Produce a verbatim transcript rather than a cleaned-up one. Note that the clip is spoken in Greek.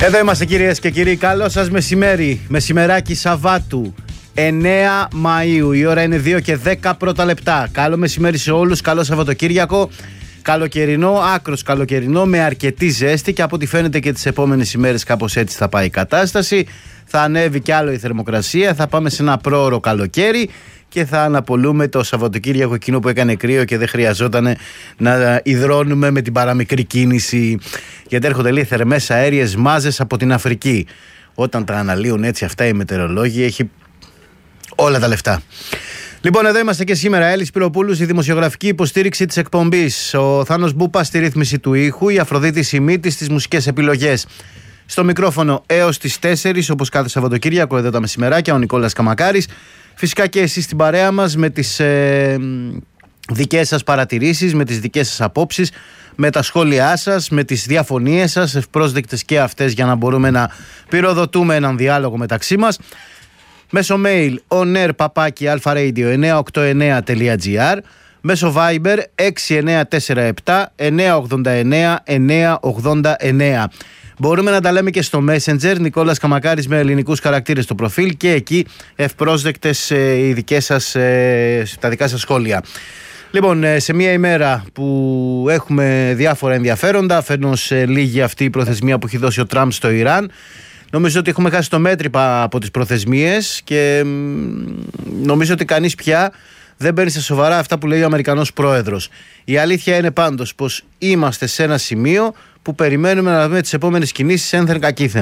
Εδώ είμαστε κυρίες και κύριοι, καλό σας μεσημέρι, μεσημεράκι Σαββάτου, εννέα Μαΐου, η ώρα είναι δύο και δέκα πρώτα λεπτά. Καλό μεσημέρι σε όλους, καλό Σαββατοκύριακο, καλοκαιρινό, άκρος καλοκαιρινό με αρκετή ζέστη και από ό,τι φαίνεται και τις επόμενες ημέρες κάπως έτσι θα πάει η κατάσταση. Θα ανέβει κι άλλο η θερμοκρασία, θα πάμε σε ένα πρόωρο καλοκαίρι και θα αναπολούμε το Σαββατοκύριακο εκείνο που έκανε κρύο και δεν χρειαζόταν να υδρώνουμε με την παραμικρή κίνηση. Γιατί έρχονται λίγο θερμές αέριες μάζες από την Αφρική. Όταν τα αναλύουν έτσι αυτά οι μετεωρολόγοι, έχει όλα τα λεφτά. Λοιπόν, εδώ είμαστε και σήμερα. Έλλης Πυροπούλου στη δημοσιογραφική υποστήριξη της εκπομπής. Ο Θάνος Μπούπας στη ρύθμιση του ήχου. Η Αφροδίτη Σιμίτης στις μουσικές επιλογές. Στο μικρόφωνο έως τις τέσσερις, όπως κάθε Σαββατοκύριακο, εδώ τα μεσημεράκια, ο Νικόλας Καμακάρης. Φυσικά και εσείς στην παρέα μας με τις ε, δικές σας παρατηρήσεις, με τις δικές σας απόψεις, με τα σχόλιά σας, με τις διαφωνίες σας, ευπρόσδεκτες και αυτές, για να μπορούμε να πυροδοτούμε έναν διάλογο μεταξύ μας. Μέσω mail onair παπάκι αλφα-radio εννιακόσια ογδόντα εννέα τελεία gr, μέσω Viber έξι εννέα τέσσερα επτά εννιακόσια ογδόντα εννέα εννιακόσια ογδόντα εννέα. Μπορούμε να τα λέμε και στο Messenger, Νικόλας Καμακάρης με ελληνικούς χαρακτήρες στο προφίλ, και εκεί ευπρόσδεκτες ε, οι δικές σας, ε, τα δικά σας σχόλια. Λοιπόν, ε, σε μια ημέρα που έχουμε διάφορα ενδιαφέροντα, αφενός ε, λίγη αυτή η προθεσμία που έχει δώσει ο Τραμπ στο Ιράν. Νομίζω ότι έχουμε χάσει το μέτρημα από τις προθεσμίες και νομίζω ότι κανείς πια δεν παίρνει σε σοβαρά αυτά που λέει ο Αμερικανός πρόεδρος. Η αλήθεια είναι πάντως πως είμαστε σε ένα σημείο που περιμένουμε να δούμε τις επόμενες κινήσεις ένθεν κακήθεν.